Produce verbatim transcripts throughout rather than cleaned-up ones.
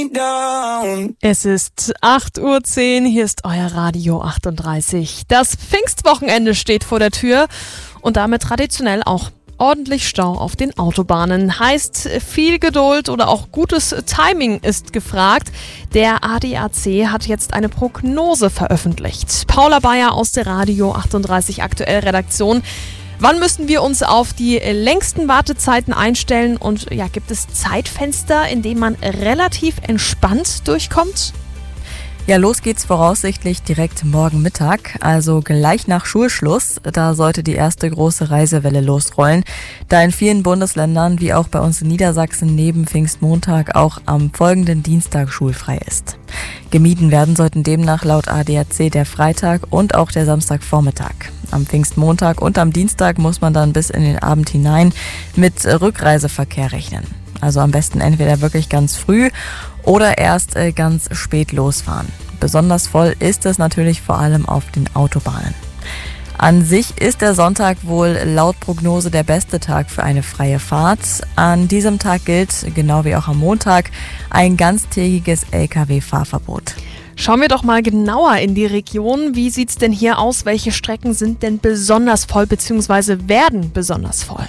Es ist acht Uhr zehn, hier ist euer Radio achtunddreißig. Das Pfingstwochenende steht vor der Tür und damit traditionell auch ordentlich Stau auf den Autobahnen. Heißt, viel Geduld oder auch gutes Timing ist gefragt. Der A D A C hat jetzt eine Prognose veröffentlicht. Paula Bayer aus der Radio achtunddreißig Aktuell Redaktion. Wann müssen wir uns auf die längsten Wartezeiten einstellen und ja, gibt es Zeitfenster, in denen man relativ entspannt durchkommt? Ja, los geht's voraussichtlich direkt morgen Mittag, also gleich nach Schulschluss. Da sollte die erste große Reisewelle losrollen, da in vielen Bundesländern, wie auch bei uns in Niedersachsen, neben Pfingstmontag auch am folgenden Dienstag schulfrei ist. Gemieden werden sollten demnach laut A D A C der Freitag und auch der Samstagvormittag. Am Pfingstmontag und am Dienstag muss man dann bis in den Abend hinein mit Rückreiseverkehr rechnen. Also am besten entweder wirklich ganz früh oder erst äh, ganz spät losfahren. Besonders voll ist es natürlich vor allem auf den Autobahnen. An sich ist der Sonntag wohl laut Prognose der beste Tag für eine freie Fahrt. An diesem Tag gilt, genau wie auch am Montag, ein ganztägiges L K W-Fahrverbot. Schauen wir doch mal genauer in die Region. Wie sieht's denn hier aus? Welche Strecken sind denn besonders voll bzw. werden besonders voll?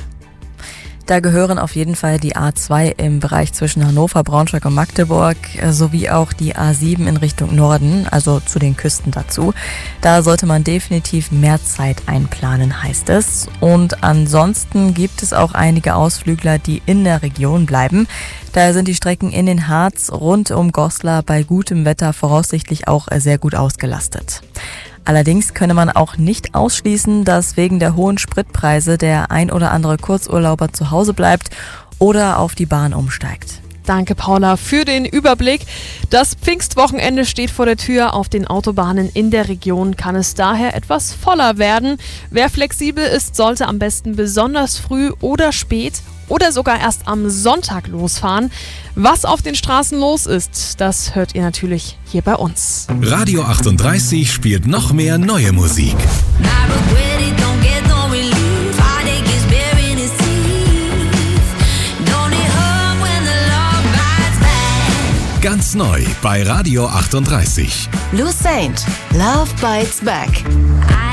Da gehören auf jeden Fall die A zwei im Bereich zwischen Hannover, Braunschweig und Magdeburg sowie auch die A sieben in Richtung Norden, also zu den Küsten dazu. Da sollte man definitiv mehr Zeit einplanen, heißt es. Und ansonsten gibt es auch einige Ausflügler, die in der Region bleiben. Daher sind die Strecken in den Harz rund um Goslar bei gutem Wetter voraussichtlich auch sehr gut ausgelastet. Allerdings könne man auch nicht ausschließen, dass wegen der hohen Spritpreise der ein oder andere Kurzurlauber zu Hause bleibt oder auf die Bahn umsteigt. Danke, Paula, für den Überblick. Das Pfingstwochenende steht vor der Tür. Auf den Autobahnen in der Region kann es daher etwas voller werden. Wer flexibel ist, sollte am besten besonders früh oder spät oder sogar erst am Sonntag losfahren. Was auf den Straßen los ist, das hört ihr natürlich hier bei uns. Radio achtunddreißig spielt noch mehr neue Musik. Ganz neu bei Radio achtunddreißig. Lou Saint, Love Bites Back.